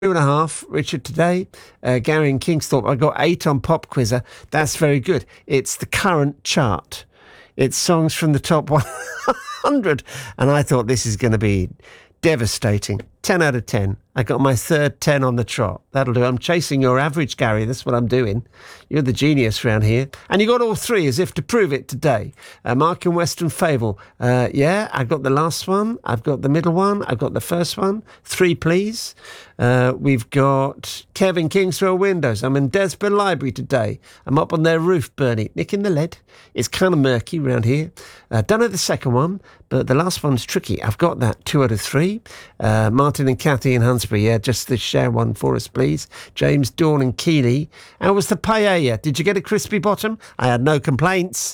2.5, Richard, today. Gary and Kingsthorpe, I got 8 on Pop Quizzer. That's very good. It's the current chart. It's songs from the top 100. And I thought this is going to be devastating. 10 out of 10. I got my third 10 on the trot. That'll do. I'm chasing your average, Gary. That's what I'm doing. You're the genius round here. And you got all 3 as if to prove it today. Mark in Western Fable. Yeah, I got the last one. I've got the middle one. I've got the first one. 3, please. We've got Kevin Kingswell Windows. I'm in Desborough Library today. I'm up on their roof, Bernie. Nicking the lead. It's kind of murky round here. Don't know the second one, but the last one's tricky. I've got that. 2 out of 3. Martin and Kathy in Hunsbury. Yeah, just the share one for us, please. James, Dawn and Keeley. How was the paella? Did you get a crispy bottom? I had no complaints.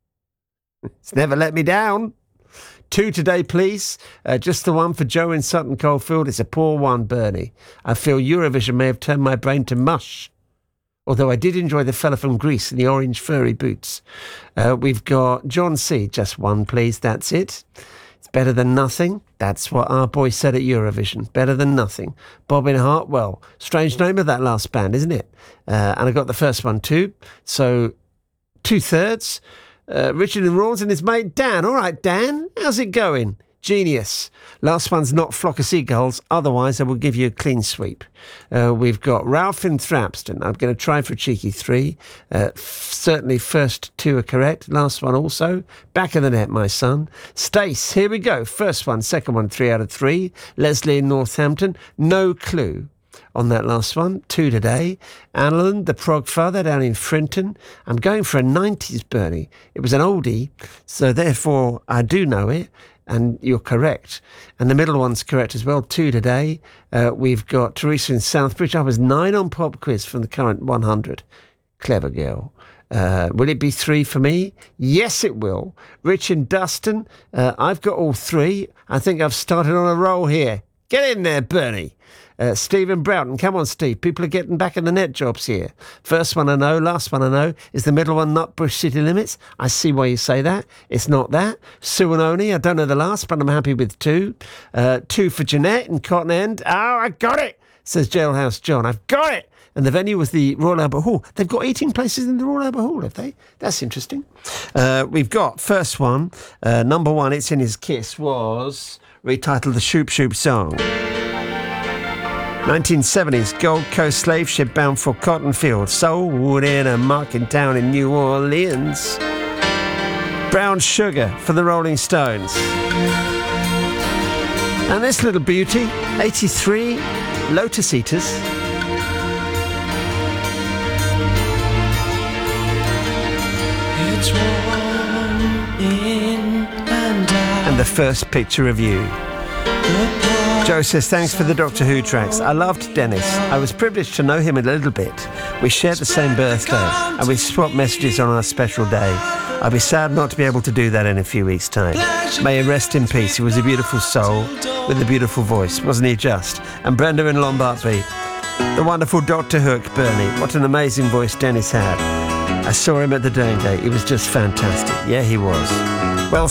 It's never let me down. 2 today, please. Just the one for Joe in Sutton Coldfield. It's a poor one, Bernie. I feel Eurovision may have turned my brain to mush. Although I did enjoy the fella from Greece in the orange furry boots. We've got John C. Just 1, please. That's it. It's better than nothing. That's what our boy said at Eurovision. Better than nothing. Bobbin Hartwell. Strange name of that last band, isn't it? And I got the first one too. So 2/3. Richard and Rawns and his mate Dan. All right, Dan. How's it going? Genius. Last one's not Flock of Seagulls. Otherwise, I will give you a clean sweep. We've got Ralph in Thrapston. I'm going to try for a cheeky 3. Certainly first 2 are correct. Last one also. Back of the net, my son. Stace, here we go. First one, second one, 3 out of 3. Leslie in Northampton. No clue on that last one. 2 today. Alan, the prog father down in Frinton. I'm going for a 90s, Bernie. It was an oldie, so therefore I do know it. And you're correct. And the middle one's correct as well. 2 today. We've got Teresa in Southbridge. I was 9 on Pop Quiz from the current 100. Clever girl. Will it be 3 for me? Yes, it will. Rich in Dustin. I've got all 3. I think I've started on a roll here. Get in there, Bernie. Stephen Broughton. Come on, Steve. People are getting back in the net jobs here. First one I know, last one I know. Is the middle one Nutbush City Limits? I see why you say that. It's not that. Sue and Oni. I don't know the last, but I'm happy with 2. 2 for Jeanette in Cotton End. Oh, I got it, says Jailhouse John. I've got it. And the venue was the Royal Albert Hall. They've got 18 places in the Royal Albert Hall, have they? That's interesting. We've got first one. Number 1, It's in His Kiss, was retitled The Shoop Shoop Song. 1970s, Gold Coast slave ship bound for cotton fields, sold in a market town in New Orleans. Brown Sugar for the Rolling Stones. And this little beauty, 83, Lotus Eaters. It's warm in and the first picture of you. Joe says, thanks for the Doctor Who tracks. I loved Dennis. I was privileged to know him a little bit. We shared the same birthday and we swapped messages on our special day. I'll be sad not to be able to do that in a few weeks' time. May he rest in peace. He was a beautiful soul with a beautiful voice, wasn't he just? And Brenda in Lombardby. The wonderful Dr. Hook, Bernie. What an amazing voice Dennis had. I saw him at the Dane Day. He was just fantastic. Yeah, he was. Well